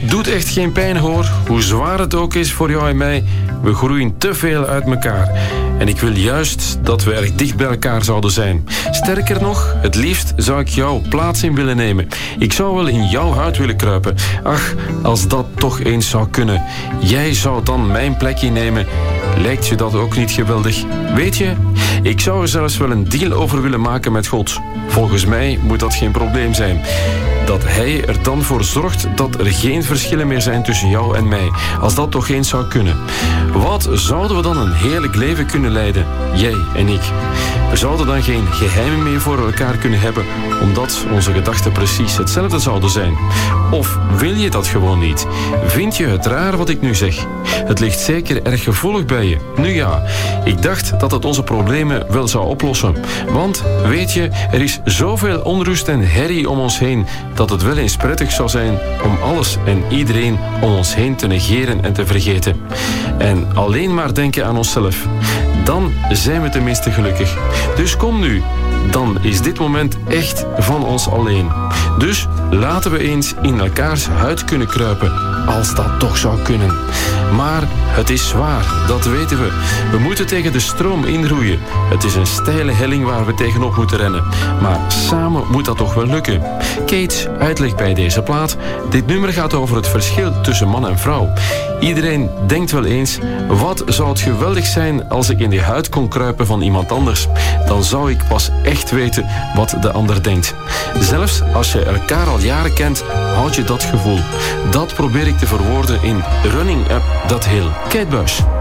Doet echt geen pijn hoor, hoe zwaar het ook is voor jou en mij. We groeien te veel uit elkaar. En ik wil juist dat we erg dicht bij elkaar zouden zijn. Sterker nog, het liefst zou ik jouw plaats in willen nemen. Ik zou wel in jouw huid willen kruipen. Ach, als dat toch eens zou kunnen. Jij zou dan mijn plekje nemen. Lijkt je dat ook niet geweldig? Weet je, ik zou er zelfs wel een deal over willen maken met God. Volgens mij moet dat geen probleem zijn. Dat hij er dan voor zorgt dat er geen verschillen meer zijn tussen jou en mij. Als dat toch eens zou kunnen. Wat zouden we dan een heerlijk leven kunnen leiden? Jij en ik. We zouden dan geen geheimen meer voor elkaar kunnen hebben, omdat onze gedachten precies hetzelfde zouden zijn. Of wil je dat gewoon niet? Vind je het raar wat ik nu zeg? Het ligt zeker erg gevoelig bij je. Nu ja, ik dacht dat het onze problemen wel zou oplossen. Want, weet je, er is zoveel onrust en herrie om ons heen, dat het wel eens prettig zou zijn om alles en iedereen om ons heen te negeren en te vergeten. En alleen maar denken aan onszelf. Dan zijn we tenminste gelukkig. Dus kom nu, dan is dit moment echt van ons alleen. Dus laten we eens in elkaars huid kunnen kruipen, als dat toch zou kunnen. Maar het is zwaar, dat weten we. We moeten tegen de stroom inroeien. Het is een steile helling waar we tegenop moeten rennen. Maar samen moet dat toch wel lukken. Kate, uitleg bij deze plaat. Dit nummer gaat over het verschil tussen man en vrouw. Iedereen denkt wel eens, wat zou het geweldig zijn als ik in de huid kon kruipen van iemand anders. Dan zou ik pas echt weten wat de ander denkt. Zelfs als je elkaar al jaren kent, houd je dat gevoel. Dat probeer ik te verwoorden in Running Up That Hill. Kate Bush.